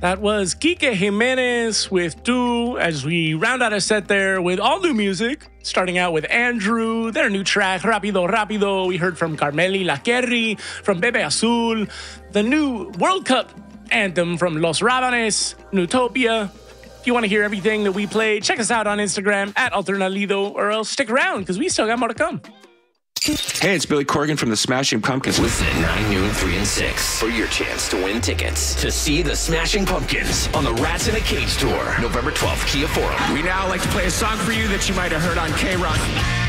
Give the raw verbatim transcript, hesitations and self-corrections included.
That was Kike Jimenez with Du as we round out a set there with all new music. Starting out with Andrew, their new track, Rápido Rápido. We heard from Carmeli Laquerri, from Bebe Azul, the new World Cup anthem from Los Rabanes, Nutopia. If you want to hear everything that we played, check us out on Instagram at Alternalido, or else stick around because we still got more to come. Hey, it's Billy Corgan from the Smashing Pumpkins. Listen at nine, noon, three, and six for your chance to win tickets to see the Smashing Pumpkins on the Rats in a Cage tour, November twelfth, Kia Forum. We now like to play a song for you that you might have heard on K-Rock.